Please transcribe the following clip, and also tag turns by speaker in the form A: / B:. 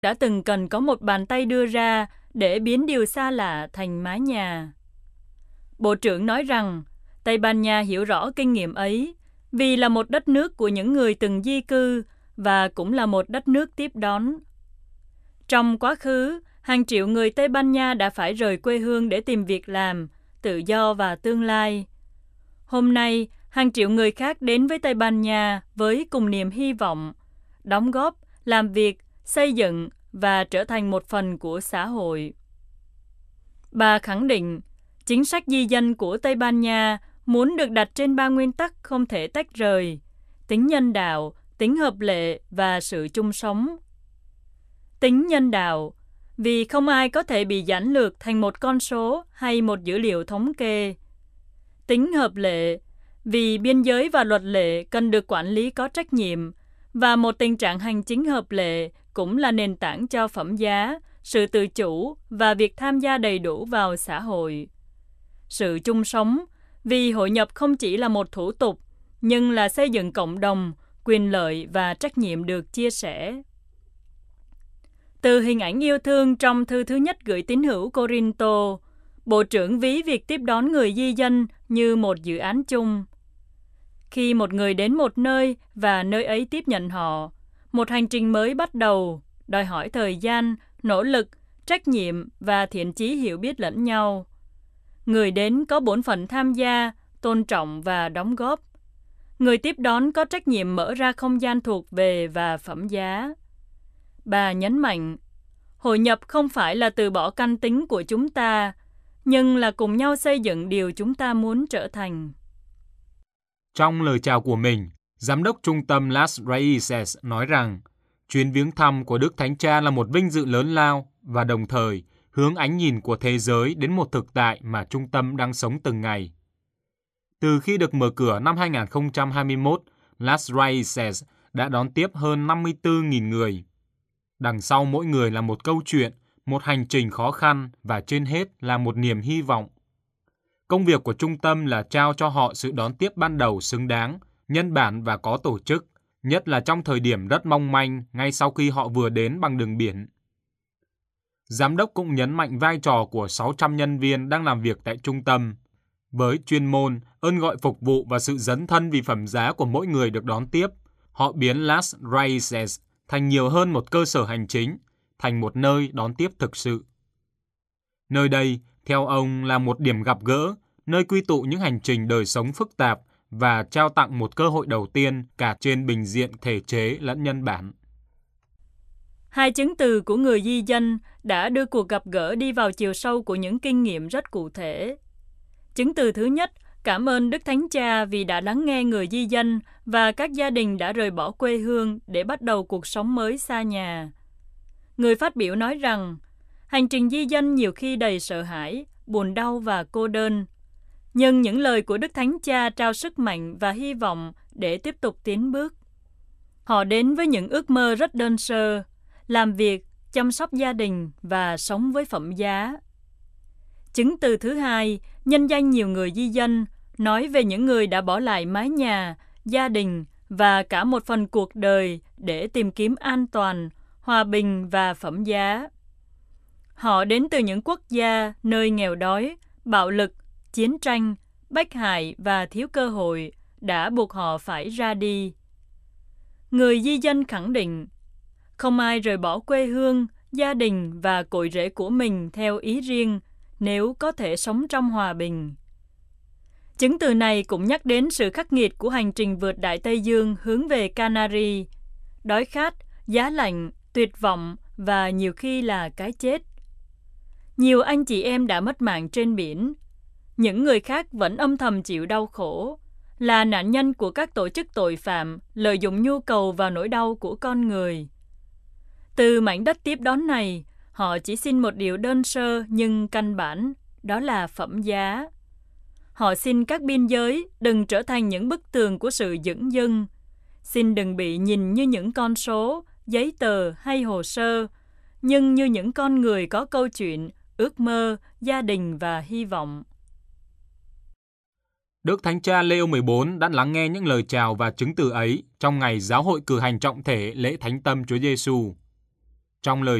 A: đã từng cần có một bàn tay đưa ra để biến điều xa lạ thành mái nhà. Bộ trưởng nói rằng Tây Ban Nha hiểu rõ kinh nghiệm ấy vì là một đất nước của những người từng di cư và cũng là một đất nước tiếp đón. Trong quá khứ, hàng triệu người Tây Ban Nha đã phải rời quê hương để tìm việc làm, tự do và tương lai. Hôm nay, hàng triệu người khác đến với Tây Ban Nha với cùng niềm hy vọng, đóng góp, làm việc, xây dựng và trở thành một phần của xã hội. Bà khẳng định, chính sách di dân của Tây Ban Nha muốn được đặt trên 3 nguyên tắc không thể tách rời: tính nhân đạo, tính hợp lệ và sự chung sống. Tính nhân đạo, vì không ai có thể bị giản lược thành một con số hay một dữ liệu thống kê. Tính hợp lệ, vì biên giới và luật lệ cần được quản lý có trách nhiệm, và một tình trạng hành chính hợp lệ cũng là nền tảng cho phẩm giá, sự tự chủ và việc tham gia đầy đủ vào xã hội. Sự chung sống, vì hội nhập không chỉ là một thủ tục, nhưng là xây dựng cộng đồng, quyền lợi và trách nhiệm được chia sẻ. Từ hình ảnh yêu thương trong thư thứ nhất gửi tín hữu Corinto, Bộ trưởng ví việc tiếp đón người di dân như một dự án chung. Khi một người đến một nơi và nơi ấy tiếp nhận họ, một hành trình mới bắt đầu, đòi hỏi thời gian, nỗ lực, trách nhiệm và thiện chí hiểu biết lẫn nhau. Người đến có bổn phận tham gia, tôn trọng và đóng góp. Người tiếp đón có trách nhiệm mở ra không gian thuộc về và phẩm giá. Bà nhấn mạnh, hội nhập không phải là từ bỏ căn tính của chúng ta, nhưng là cùng nhau xây dựng điều chúng ta muốn trở thành.
B: Trong lời chào của mình, Giám đốc Trung tâm Las Raíces nói rằng chuyến viếng thăm của Đức Thánh Cha là một vinh dự lớn lao và đồng thời hướng ánh nhìn của thế giới đến một thực tại mà trung tâm đang sống từng ngày. Từ khi được mở cửa năm 2021, Las Raíces đã đón tiếp hơn 54.000 người. Đằng sau mỗi người là một câu chuyện, một hành trình khó khăn và trên hết là một niềm hy vọng. Công việc của trung tâm là trao cho họ sự đón tiếp ban đầu xứng đáng, nhân bản và có tổ chức, nhất là trong thời điểm rất mong manh ngay sau khi họ vừa đến bằng đường biển. Giám đốc cũng nhấn mạnh vai trò của 600 nhân viên đang làm việc tại trung tâm. Với chuyên môn, ơn gọi phục vụ và sự dấn thân vì phẩm giá của mỗi người được đón tiếp, họ biến Las Raíces thành nhiều hơn một cơ sở hành chính, thành một nơi đón tiếp thực sự. Nơi đây, theo ông, là một điểm gặp gỡ, nơi quy tụ những hành trình đời sống phức tạp và trao tặng một cơ hội đầu tiên cả trên bình diện thể chế lẫn nhân bản.
A: Hai chứng từ của người di dân đã đưa cuộc gặp gỡ đi vào chiều sâu của những kinh nghiệm rất cụ thể. Chứng từ thứ nhất, cảm ơn Đức Thánh Cha vì đã lắng nghe người di dân và các gia đình đã rời bỏ quê hương để bắt đầu cuộc sống mới xa nhà. Người phát biểu nói rằng, hành trình di dân nhiều khi đầy sợ hãi, buồn đau và cô đơn. Nhưng những lời của Đức Thánh Cha trao sức mạnh và hy vọng để tiếp tục tiến bước. Họ đến với những ước mơ rất đơn sơ, làm việc, chăm sóc gia đình và sống với phẩm giá. Chứng từ thứ hai, nhân danh nhiều người di dân, nói về những người đã bỏ lại mái nhà, gia đình và cả một phần cuộc đời để tìm kiếm an toàn, hòa bình và phẩm giá. Họ đến từ những quốc gia nơi nghèo đói, bạo lực, chiến tranh, bách hại và thiếu cơ hội đã buộc họ phải ra đi. Người di dân khẳng định, không ai rời bỏ quê hương, gia đình và cội rễ của mình theo ý riêng nếu có thể sống trong hòa bình. Chứng từ này cũng nhắc đến sự khắc nghiệt của hành trình vượt Đại Tây Dương hướng về Canary, đói khát, giá lạnh, tuyệt vọng và nhiều khi là cái chết. Nhiều anh chị em đã mất mạng trên biển. Những người khác vẫn âm thầm chịu đau khổ, là nạn nhân của các tổ chức tội phạm lợi dụng nhu cầu vào nỗi đau của con người. Từ mảnh đất tiếp đón này, họ chỉ xin một điều đơn sơ nhưng căn bản, đó là phẩm giá. Họ xin các biên giới đừng trở thành những bức tường của sự dửng dưng. Xin đừng bị nhìn như những con số, giấy tờ hay hồ sơ, nhưng như những con người có câu chuyện, ước mơ, gia đình và hy vọng.
B: Đức Thánh Cha Leo 14 đã lắng nghe những lời chào và chứng từ ấy trong ngày giáo hội cử hành trọng thể lễ Thánh Tâm Chúa Giêsu. Trong lời